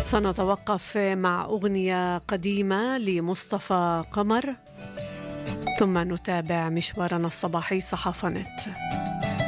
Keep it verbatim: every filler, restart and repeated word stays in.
سنتوقف مع أغنية قديمة لمصطفى قمر ثم نتابع مشوارنا الصباحي صحافة نت.